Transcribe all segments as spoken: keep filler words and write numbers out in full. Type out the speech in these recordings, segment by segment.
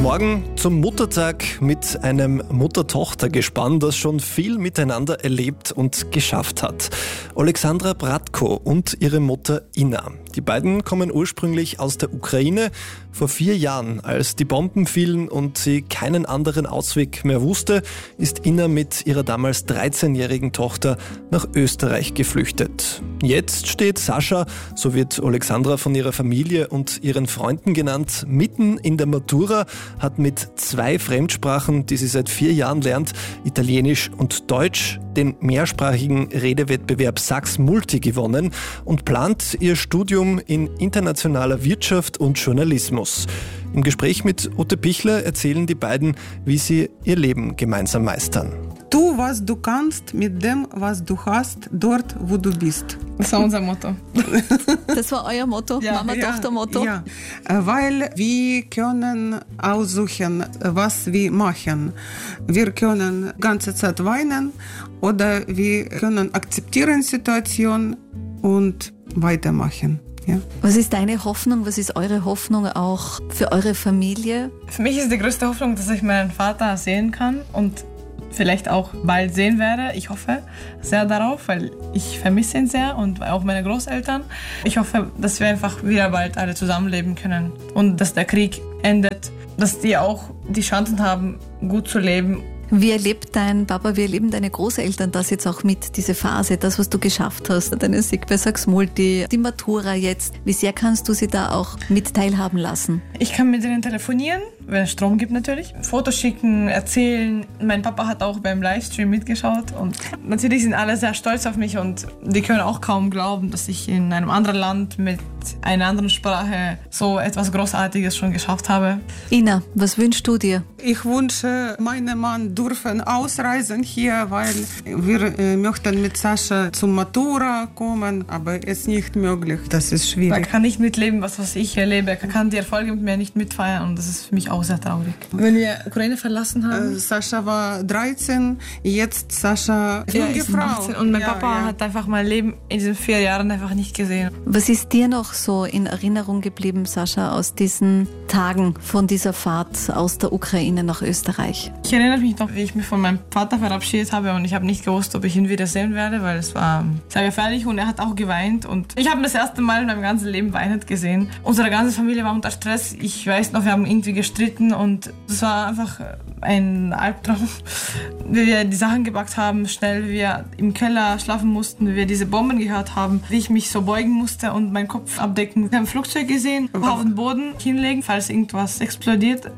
Morgen zum Muttertag mit einem Mutter-Tochter-Gespann, das schon viel miteinander erlebt und geschafft hat. Alexandra Bratko und ihre Mutter Inna. Die beiden kommen ursprünglich aus der Ukraine. Vor vier Jahren, als die Bomben fielen und sie keinen anderen Ausweg mehr wusste, ist Inna mit ihrer damals dreizehnjährigen Tochter nach Österreich geflüchtet. Jetzt steht Sascha, so wird Alexandra von ihrer Familie und ihren Freunden genannt, mitten in der Matura, hat mit zwei Fremdsprachen, die sie seit vier Jahren lernt, Italienisch und Deutsch, den mehrsprachigen Redewettbewerb Sachs Multi gewonnen und plant ihr Studium in internationaler Wirtschaft und Journalismus. Im Gespräch mit Ute Pichler erzählen die beiden, wie sie ihr Leben gemeinsam meistern. Tu, was du kannst, mit dem, was du hast, dort, wo du bist. Das war unser Motto. Das war euer Motto, Ja, Mama-Tochter-Motto? Ja, ja, weil wir können aussuchen, was wir machen. Wir können die ganze Zeit weinen oder wir können akzeptieren die Situation und weitermachen. Ja. Was ist deine Hoffnung, was ist eure Hoffnung auch für eure Familie? Für mich ist die größte Hoffnung, dass ich meinen Vater sehen kann und vielleicht auch bald sehen werde. Ich hoffe sehr darauf, weil ich vermisse ihn sehr und auch meine Großeltern. Ich hoffe, dass wir einfach wieder bald alle zusammenleben können und dass der Krieg endet, dass die auch die Chancen haben, gut zu leben. Wie erlebt dein Papa, wie erleben deine Großeltern das jetzt auch mit, diese Phase, das, was du geschafft hast, deine Sieg bei Sachs Multi, die Matura jetzt? Wie sehr kannst du sie da auch mit teilhaben lassen? Ich kann mit denen telefonieren, wenn es Strom gibt natürlich, Fotos schicken, erzählen. Mein Papa hat auch beim Livestream mitgeschaut und natürlich sind alle sehr stolz auf mich und die können auch kaum glauben, dass ich in einem anderen Land mit einer anderen Sprache so etwas Großartiges schon geschafft habe. Inna, was wünschst du dir? Ich wünsche, meinem Mann dürfen ausreisen hier, weil wir äh, möchten mit Sascha zum Matura kommen, aber es ist nicht möglich. Das ist Er schwierig. kann nicht mitleben, was, was ich erlebe. Er kann die Erfolge mit mir nicht mitfeiern und das ist für mich auch sehr traurig. Wenn wir Ukraine verlassen haben, Äh, Sascha war dreizehn, jetzt Sascha ja, junge ist Frau. achtzehn und mein Ja, Papa ja. hat einfach mein Leben in diesen vier Jahren einfach nicht gesehen. Was ist dir noch so in Erinnerung geblieben, Sascha, aus diesen Tagen von dieser Fahrt aus der Ukraine nach Österreich? Ich erinnere mich noch, wie ich mich von meinem Vater verabschiedet habe und ich habe nicht gewusst, ob ich ihn wiedersehen werde, weil es war sehr gefährlich und er hat auch geweint und ich habe das erste Mal in meinem ganzen Leben weinend gesehen. Unsere ganze Familie war unter Stress. Ich weiß noch, wir haben irgendwie gestritten und es war einfach ein Albtraum, wie wir die Sachen gepackt haben, schnell, wie wir im Keller schlafen mussten, wie wir diese Bomben gehört haben, wie ich mich so beugen musste und meinen Kopf abdecken. Wir haben ein Flugzeug gesehen, auf den Boden hinlegen, falls irgendwas explodiert.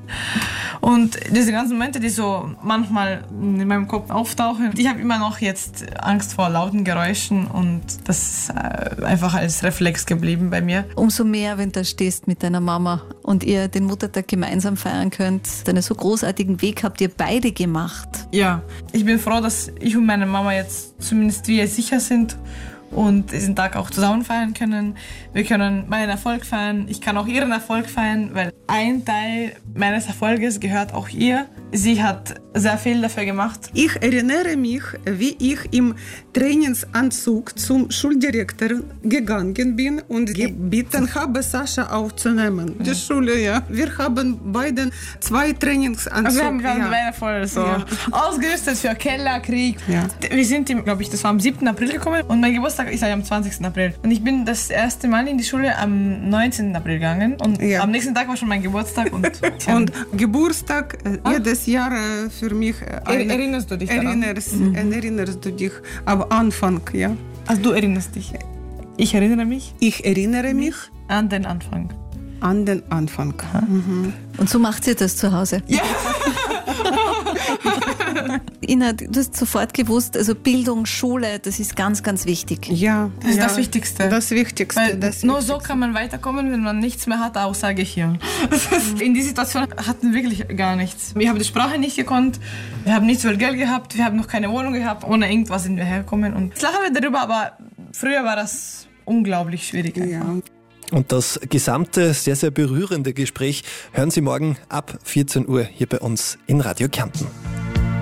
Und diese ganzen Momente, die so manchmal in meinem Kopf auftauchen, ich habe immer noch jetzt Angst vor lauten Geräuschen und das ist einfach als Reflex geblieben bei mir. Umso mehr, wenn du da stehst mit deiner Mama und ihr den Muttertag gemeinsam feiern könnt. Einen so großartigen Weg habt ihr beide gemacht. Ja, ich bin froh, dass ich und meine Mama jetzt zumindest wir sicher sind und diesen Tag auch zusammen feiern können. Wir können meinen Erfolg feiern, ich kann auch ihren Erfolg feiern, weil ein Teil meines Erfolges gehört auch ihr. Sie hat sehr viel dafür gemacht. Ich erinnere mich, wie ich im Trainingsanzug zum Schuldirektor gegangen bin und gebeten habe, Sascha aufzunehmen. Die Schule, ja. Wir haben beide zwei Trainingsanzüge. Also wir haben gerade ja. beide voll so Ja. ausgerüstet für Kellerkrieg. Ja. Wir sind, glaube ich, das war am siebten April gekommen und mein Geburtstag ist ja am zwanzigsten April. Und ich bin das erste Mal in die Schule am neunzehnten April gegangen und Ja. am nächsten Tag war schon mein Geburtstag. Und, Und Geburtstag, äh, jedes Jahr äh, für mich. Äh, eine- erinnerst du dich daran? erinnerst, mhm. erinnerst du dich am Anfang, ja. Also du erinnerst dich. Ich erinnere mich Ich erinnere mich an den Anfang. an den Anfang. Mhm. Und so macht ihr das zu Hause. Ja. Inna, du hast sofort gewusst, also Bildung, Schule, das ist ganz, ganz wichtig. Ja, Das ist ja, das Wichtigste. Das Wichtigste. Weil das nur Wichtigste. so kann man weiterkommen, wenn man nichts mehr hat, außer Gehirn. In die Situation hatten wir wirklich gar nichts. Wir haben die Sprache nicht gekonnt, wir haben nicht so viel Geld gehabt, wir haben noch keine Wohnung gehabt. Ohne irgendwas sind wir hergekommen. Und jetzt lachen wir darüber, aber früher war das unglaublich schwierig. Ja. Und das gesamte, sehr, sehr berührende Gespräch hören Sie morgen ab vierzehn Uhr hier bei uns in Radio Kärnten.